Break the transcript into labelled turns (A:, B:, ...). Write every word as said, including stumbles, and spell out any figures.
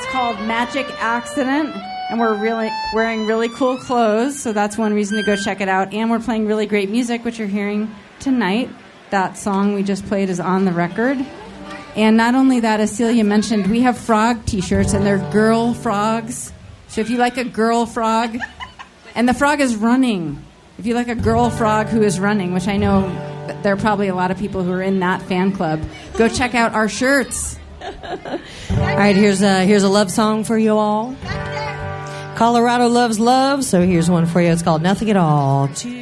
A: It's called Magic Accident, and we're really wearing really cool clothes, so that's one reason to go check it out. And we're playing really great music, which you're hearing tonight. That song we just played is on the record. And not only that, as Celia mentioned, we have frog t-shirts, and they're girl frogs. So if you like a girl frog, and the frog is running. If you like a girl frog who is running, which I know there are probably a lot of people who are in that fan club, go check out our shirts.
B: All right, here's a, here's a love song for you all. Colorado loves love, so here's one for you. It's called Nothing at All.